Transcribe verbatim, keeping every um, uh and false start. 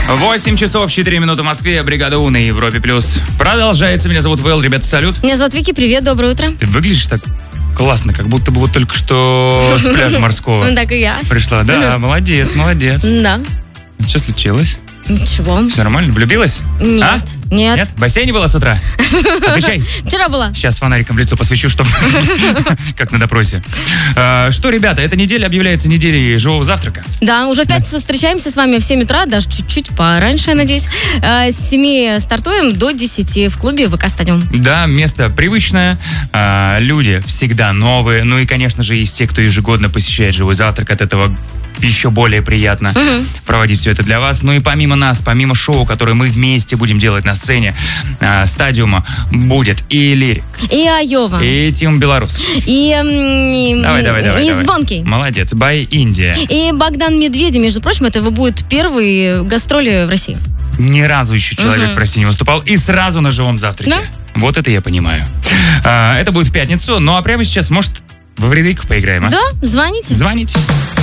восемь часов четыре минуты в Москве. Бригада У на Европе Плюс продолжается. Меня зовут Вэл. Ребята, салют. Меня зовут Вики. Привет, доброе утро. Ты выглядишь так классно, как будто бы вот только что с пляжа морского. Ну так и я. Пришла. Да, молодец, молодец. Да. Что случилось? Ничего. Все нормально? Влюбилась? Нет. А? Нет. Нет? В бассейне была с утра? Отвечай. Вчера была. Сейчас фонариком в лицо посвечу, чтобы... как на допросе. А, что, ребята, эта неделя объявляется неделей живого завтрака. Да, уже в пятницу встречаемся с вами в семь утра, даже чуть-чуть пораньше, я надеюсь. А, с семи стартуем до десяти в клубе ВК Стадиум. Да, место привычное, а, люди всегда новые. Ну и, конечно же, есть те, кто ежегодно посещает живой завтрак. От этого еще более приятно угу. проводить все это для вас. Ну и помимо нас, помимо шоу, которое мы вместе будем делать на сцене э, Стадиума, будет и Лирик, и Айова, и Тим Белорус, и, и, давай, давай, давай, и давай. Звонкий. Молодец. Бай Индия. И Богдан Медведи, между прочим, это его будет первые гастроли в России. Ни разу еще человек угу. в России не выступал, и сразу на живом завтраке. Да? Вот это я понимаю. А, это будет в пятницу, ну а прямо сейчас, может, в Вредыку поиграем, а? Да, звоните. Звоните.